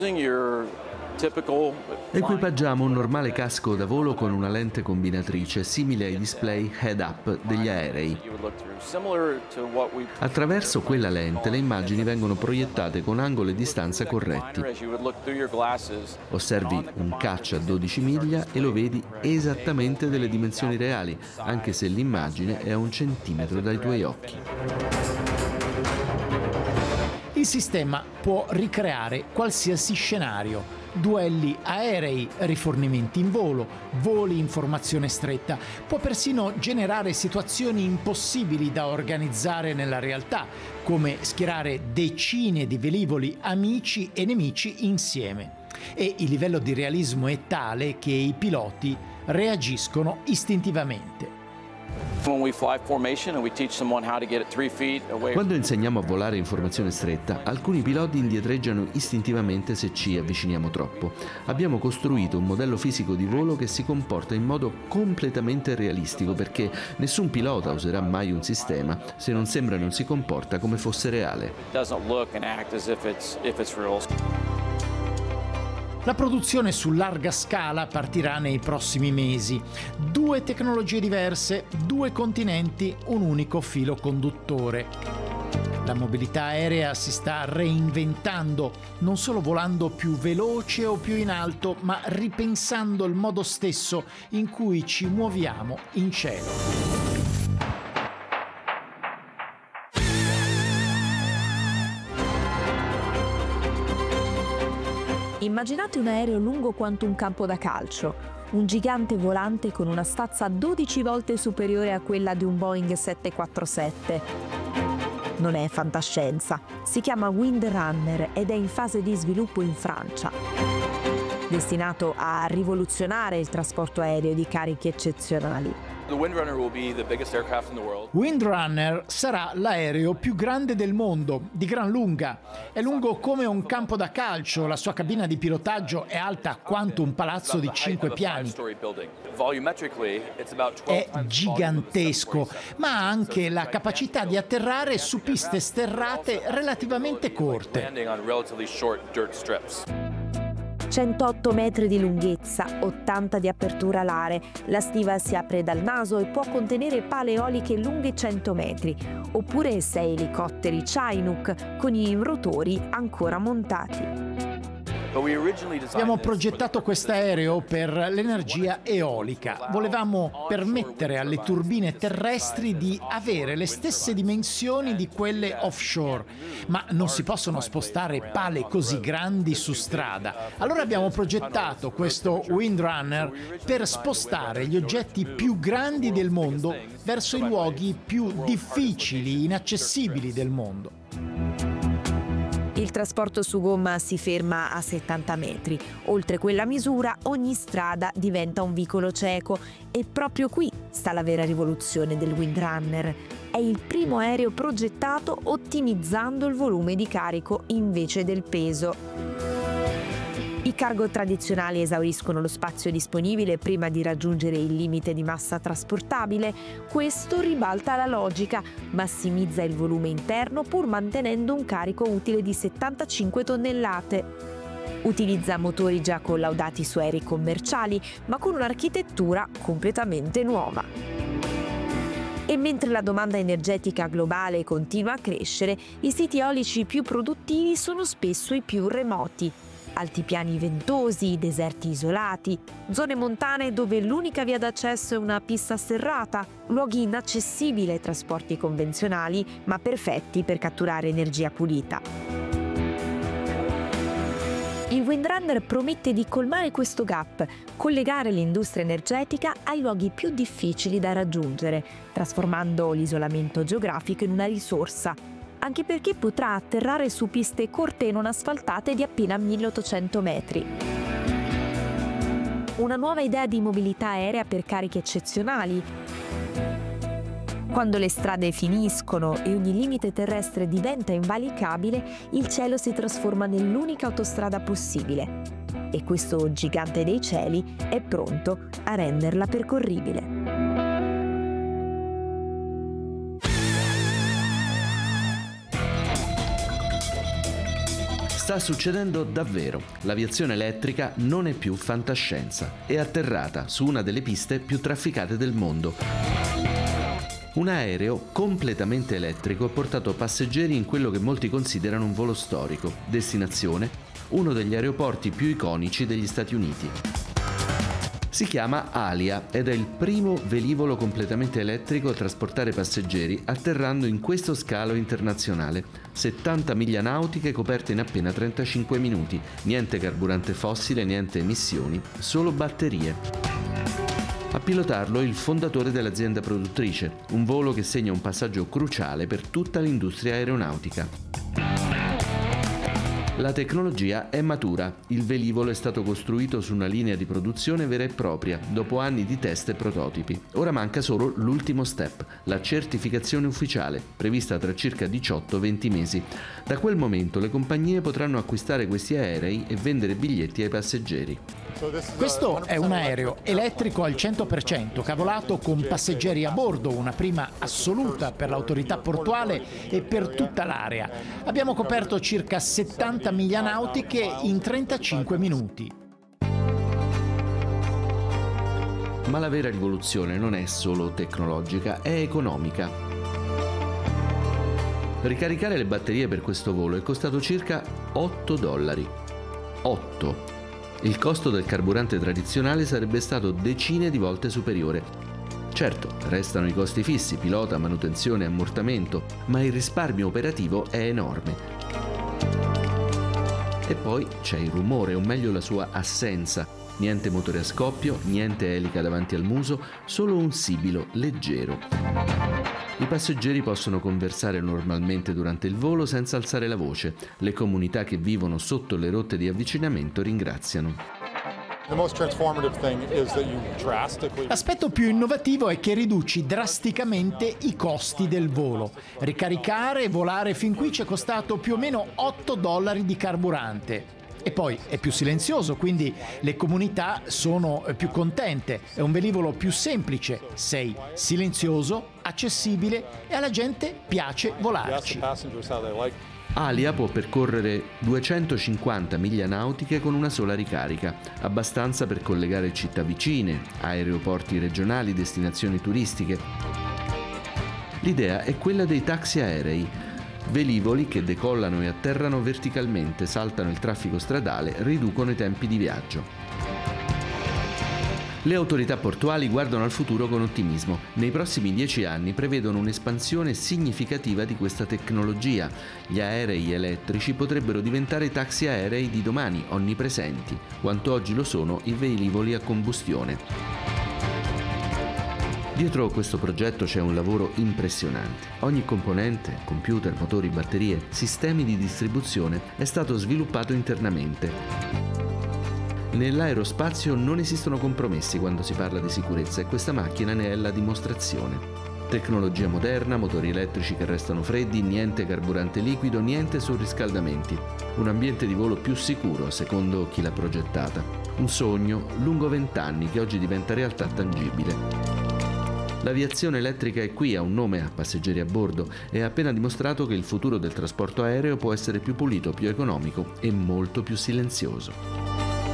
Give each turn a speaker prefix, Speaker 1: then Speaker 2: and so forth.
Speaker 1: Equipaggiamo un normale casco da volo con una lente combinatrice simile ai display head-up degli aerei. Attraverso quella lente le immagini vengono proiettate con angolo e distanza corretti. Osservi un caccia a 12 miglia e lo vedi esattamente delle dimensioni reali, anche se l'immagine è a 1 centimetro dai tuoi occhi.
Speaker 2: Il sistema può ricreare qualsiasi scenario: duelli aerei, rifornimenti in volo, voli in formazione stretta. Può persino generare situazioni impossibili da organizzare nella realtà, come schierare decine di velivoli amici e nemici insieme. E il livello di realismo è tale che i piloti reagiscono istintivamente.
Speaker 1: Quando insegniamo a volare in formazione stretta, alcuni piloti indietreggiano istintivamente se ci avviciniamo troppo. Abbiamo costruito un modello fisico di volo che si comporta in modo completamente realistico, perché nessun pilota userà mai un sistema se non sembra e non si comporta come fosse reale.
Speaker 2: La produzione su larga scala partirà nei prossimi mesi. 2 tecnologie diverse, 2 continenti, un unico filo conduttore. La mobilità aerea si sta reinventando, non solo volando più veloce o più in alto, ma ripensando il modo stesso in cui ci muoviamo in cielo.
Speaker 3: Immaginate un aereo lungo quanto un campo da calcio, un gigante volante con una stazza 12 volte superiore a quella di un Boeing 747. Non è fantascienza, si chiama Windrunner ed è in fase di sviluppo in Francia. Destinato a rivoluzionare il trasporto aereo di carichi eccezionali.
Speaker 2: Windrunner sarà l'aereo più grande del mondo, di gran lunga. È lungo come un campo da calcio, la sua cabina di pilotaggio è alta quanto un palazzo di 5 piani. È gigantesco, ma ha anche la capacità di atterrare su piste sterrate relativamente corte.
Speaker 3: 108 metri di lunghezza, 80 di apertura alare. La stiva si apre dal naso e può contenere pale eoliche lunghe 100 metri, oppure 6 elicotteri Chinook con i rotori ancora montati.
Speaker 2: Abbiamo progettato quest'aereo per l'energia eolica. Volevamo permettere alle turbine terrestri di avere le stesse dimensioni di quelle offshore, ma non si possono spostare pale così grandi su strada. Allora abbiamo progettato questo Windrunner per spostare gli oggetti più grandi del mondo verso i luoghi più difficili, inaccessibili del mondo.
Speaker 3: Il trasporto su gomma si ferma a 70 metri. Oltre quella misura, ogni strada diventa un vicolo cieco e proprio qui sta la vera rivoluzione del Windrunner. È il primo aereo progettato ottimizzando il volume di carico invece del peso. I cargo tradizionali esauriscono lo spazio disponibile prima di raggiungere il limite di massa trasportabile. Questo ribalta la logica, massimizza il volume interno pur mantenendo un carico utile di 75 tonnellate. Utilizza motori già collaudati su aerei commerciali, ma con un'architettura completamente nuova. E mentre la domanda energetica globale continua a crescere, i siti eolici più produttivi sono spesso i più remoti. Altipiani ventosi, deserti isolati, zone montane dove l'unica via d'accesso è una pista sterrata, luoghi inaccessibili ai trasporti convenzionali, ma perfetti per catturare energia pulita. Il Windrunner promette di colmare questo gap, collegare l'industria energetica ai luoghi più difficili da raggiungere, trasformando l'isolamento geografico in una risorsa, anche perché potrà atterrare su piste corte e non asfaltate di appena 1800 metri. Una nuova idea di mobilità aerea per carichi eccezionali. Quando le strade finiscono e ogni limite terrestre diventa invalicabile, il cielo si trasforma nell'unica autostrada possibile. E questo gigante dei cieli è pronto a renderla percorribile.
Speaker 1: Sta succedendo davvero. L'aviazione elettrica non è più fantascienza. È atterrata su una delle piste più trafficate del mondo. Un aereo completamente elettrico ha portato passeggeri in quello che molti considerano un volo storico. Destinazione: uno degli aeroporti più iconici degli Stati Uniti. Si chiama Alia ed è il primo velivolo completamente elettrico a trasportare passeggeri atterrando in questo scalo internazionale. 70 miglia nautiche coperte in appena 35 minuti. Niente carburante fossile, niente emissioni, solo batterie. A pilotarlo il fondatore dell'azienda produttrice, un volo che segna un passaggio cruciale per tutta l'industria aeronautica. La tecnologia è matura, il velivolo è stato costruito su una linea di produzione vera e propria, dopo anni di test e prototipi. Ora manca solo l'ultimo step, la certificazione ufficiale, prevista tra circa 18-20 mesi. Da quel momento le compagnie potranno acquistare questi aerei e vendere biglietti ai passeggeri.
Speaker 2: Questo è un aereo elettrico al 100%, che ha volato con passeggeri a bordo, una prima assoluta per l'autorità portuale e per tutta l'area. Abbiamo coperto circa 70 miglia nautiche in 35 minuti.
Speaker 1: Ma la vera rivoluzione non è solo tecnologica, è economica. Ricaricare le batterie per questo volo è costato circa $8. 8. Il costo del carburante tradizionale sarebbe stato decine di volte superiore. Certo, restano i costi fissi, pilota, manutenzione, ammortamento, ma il risparmio operativo è enorme. E poi c'è il rumore, o meglio la sua assenza. Niente motore a scoppio, niente elica davanti al muso, solo un sibilo leggero. I passeggeri possono conversare normalmente durante il volo senza alzare la voce. Le comunità che vivono sotto le rotte di avvicinamento ringraziano.
Speaker 2: L'aspetto più innovativo è che riduci drasticamente i costi del volo. Ricaricare e volare fin qui ci è costato più o meno $8 di carburante. E poi è più silenzioso, quindi le comunità sono più contente. È un velivolo più semplice, sei silenzioso, accessibile e alla gente piace volarci.
Speaker 1: Alia può percorrere 250 miglia nautiche con una sola ricarica, abbastanza per collegare città vicine, aeroporti regionali, destinazioni turistiche. L'idea è quella dei taxi aerei, velivoli che decollano e atterrano verticalmente, saltano il traffico stradale, riducono i tempi di viaggio. Le autorità portuali guardano al futuro con ottimismo. Nei prossimi 10 anni prevedono un'espansione significativa di questa tecnologia. Gli aerei elettrici potrebbero diventare i taxi aerei di domani, onnipresenti, quanto oggi lo sono i velivoli a combustione. Dietro questo progetto c'è un lavoro impressionante. Ogni componente, computer, motori, batterie, sistemi di distribuzione, è stato sviluppato internamente. Nell'aerospazio non esistono compromessi quando si parla di sicurezza e questa macchina ne è la dimostrazione. Tecnologia moderna, motori elettrici che restano freddi, niente carburante liquido, niente surriscaldamenti. Un ambiente di volo più sicuro, secondo chi l'ha progettata. Un sogno lungo 20 anni che oggi diventa realtà tangibile. L'aviazione elettrica è qui, ha un nome, ha passeggeri a bordo e ha appena dimostrato che il futuro del trasporto aereo può essere più pulito, più economico e molto più silenzioso.